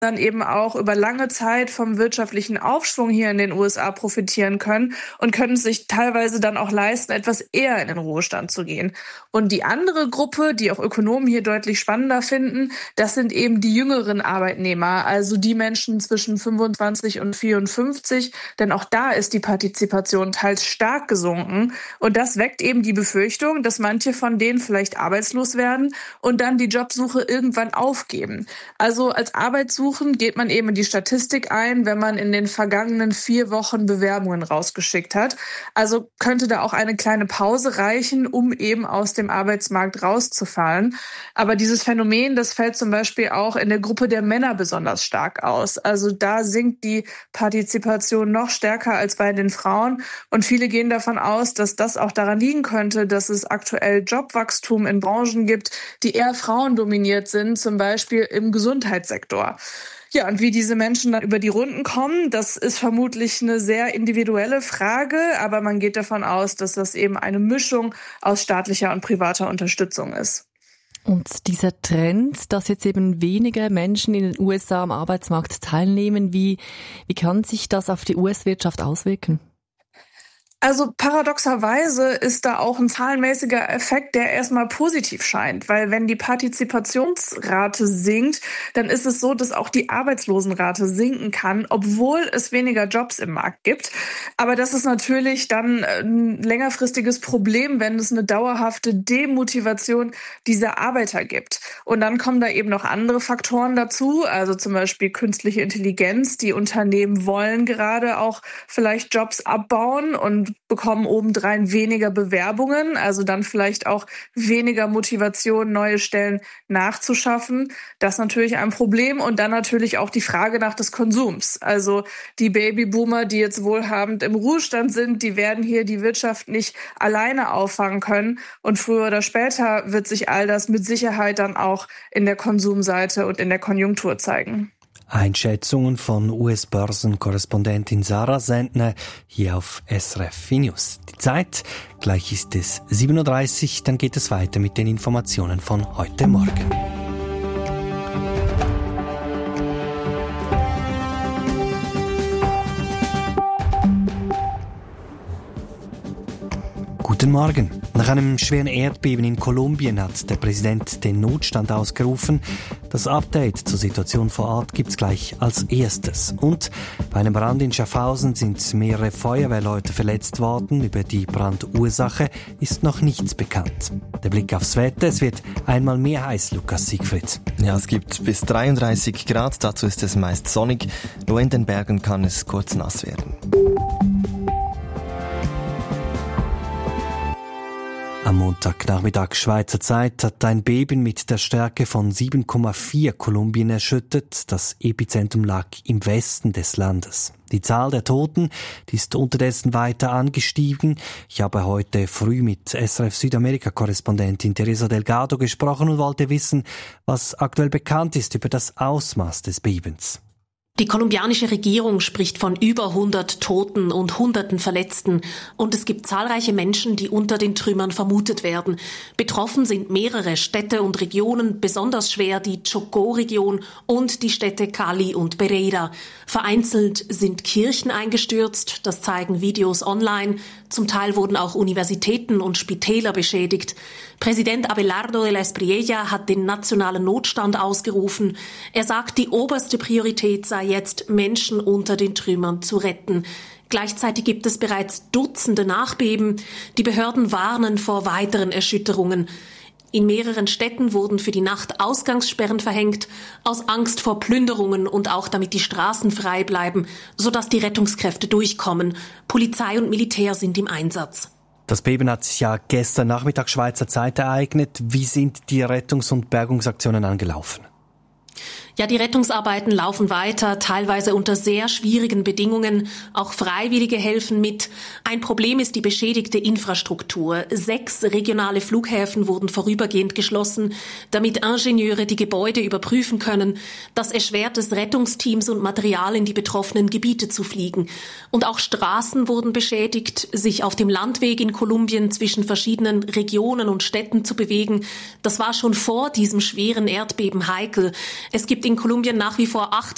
dann eben auch über lange Zeit vom wirtschaftlichen Aufschwung hier in den USA profitieren können und können es sich teilweise dann auch leisten, etwas eher in den Ruhestand zu gehen. Und die andere Gruppe, die auch Ökonomen hier deutlich spannender finden, das sind eben die jüngeren Arbeitnehmer, also die Menschen zwischen 25 und 54, denn auch da ist die Partizipation teils stark gesunken. Und das weckt eben die Befürchtung, dass manche von denen vielleicht arbeitslos werden und dann die Jobsuche irgendwann aufgeben. Also als Arbeitssuchend geht man eben in die Statistik ein, wenn man in den vergangenen 4 Wochen Bewerbungen rausgeschickt hat. Also könnte da auch eine kleine Pause reichen, um eben aus dem Arbeitsmarkt rauszufallen. Aber dieses Phänomen, das fällt zum Beispiel auch in der Gruppe der Männer besonders stark aus. Also da sinkt die Partizipation noch stärker als bei den Frauen. Und viele gehen davon aus, dass das auch daran liegen könnte, dass es aktuell Jobwachstum in Branchen gibt, die eher frauendominiert sind, zum Beispiel im Gesundheitssektor. Ja, und wie diese Menschen dann über die Runden kommen, das ist vermutlich eine sehr individuelle Frage, aber man geht davon aus, dass das eben eine Mischung aus staatlicher und privater Unterstützung ist. Und dieser Trend, dass jetzt eben weniger Menschen in den USA am Arbeitsmarkt teilnehmen, wie kann sich das auf die US-Wirtschaft auswirken? Also paradoxerweise ist da auch ein zahlenmäßiger Effekt, der erstmal positiv scheint, weil wenn die Partizipationsrate sinkt, dann ist es so, dass auch die Arbeitslosenrate sinken kann, obwohl es weniger Jobs im Markt gibt. Aber das ist natürlich dann ein längerfristiges Problem, wenn es eine dauerhafte Demotivation dieser Arbeiter gibt. Und dann kommen da eben noch andere Faktoren dazu, also zum Beispiel künstliche Intelligenz. Die Unternehmen wollen gerade auch vielleicht Jobs abbauen und bekommen obendrein weniger Bewerbungen, also dann vielleicht auch weniger Motivation, neue Stellen nachzuschaffen. Das ist natürlich ein Problem. Und dann natürlich auch die Frage nach des Konsums. Also die Babyboomer, die jetzt wohlhabend im Ruhestand sind, die werden hier die Wirtschaft nicht alleine auffangen können. Und früher oder später wird sich all das mit Sicherheit dann auch in der Konsumseite und in der Konjunktur zeigen. Einschätzungen von US-Börsenkorrespondentin Sarah Sendner hier auf SRF News. Die Zeit, gleich ist es 7.30 Uhr, dann geht es weiter mit den Informationen von heute Morgen. Guten Morgen. Nach einem schweren Erdbeben in Kolumbien hat der Präsident den Notstand ausgerufen. Das Update zur Situation vor Ort gibt's gleich als erstes. Und bei einem Brand in Schaffhausen sind mehrere Feuerwehrleute verletzt worden. Über die Brandursache ist noch nichts bekannt. Der Blick aufs Wetter, es wird einmal mehr heiß, Lukas Siegfried. Ja, es gibt bis 33 Grad, dazu ist es meist sonnig. Nur in den Bergen kann es kurz nass werden. Am Montagnachmittag Schweizer Zeit hat ein Beben mit der Stärke von 7,4 Kolumbien erschüttert. Das Epizentrum lag im Westen des Landes. Die Zahl der Toten, die ist unterdessen weiter angestiegen. Ich habe heute früh mit SRF Südamerika-Korrespondentin Teresa Delgado gesprochen und wollte wissen, was aktuell bekannt ist über das Ausmaß des Bebens. Die kolumbianische Regierung spricht von über 100 Toten und Hunderten Verletzten. Und es gibt zahlreiche Menschen, die unter den Trümmern vermutet werden. Betroffen sind mehrere Städte und Regionen, besonders schwer die Chocó-Region und die Städte Cali und Pereira. Vereinzelt sind Kirchen eingestürzt, das zeigen Videos online. Zum Teil wurden auch Universitäten und Spitäler beschädigt. Präsident Abelardo de la Espriella hat den nationalen Notstand ausgerufen. Er sagt, die oberste Priorität sei jetzt, Menschen unter den Trümmern zu retten. Gleichzeitig gibt es bereits Dutzende Nachbeben. Die Behörden warnen vor weiteren Erschütterungen. In mehreren Städten wurden für die Nacht Ausgangssperren verhängt, aus Angst vor Plünderungen und auch damit die Straßen frei bleiben, sodass die Rettungskräfte durchkommen. Polizei und Militär sind im Einsatz. Das Beben hat sich ja gestern Nachmittag Schweizer Zeit ereignet. Wie sind die Rettungs- und Bergungsaktionen angelaufen? Ja, die Rettungsarbeiten laufen weiter, teilweise unter sehr schwierigen Bedingungen. Auch Freiwillige helfen mit. Ein Problem ist die beschädigte Infrastruktur. 6 regionale Flughäfen wurden vorübergehend geschlossen, damit Ingenieure die Gebäude überprüfen können. Das erschwert es Rettungsteams und Material in die betroffenen Gebiete zu fliegen. Und auch Straßen wurden beschädigt. Sich auf dem Landweg in Kolumbien zwischen verschiedenen Regionen und Städten zu bewegen, das war schon vor diesem schweren Erdbeben heikel. Es gibt in Kolumbien nach wie vor 8